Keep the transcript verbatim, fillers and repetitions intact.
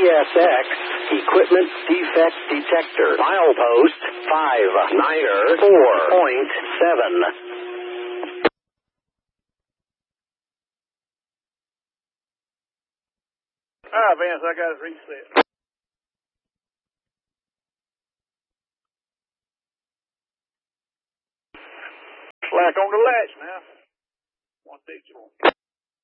S X Equipment Defect Detector. Milepost five niner four point seven. All right, Vance, I got it reset. Slack on the latch now. One six four.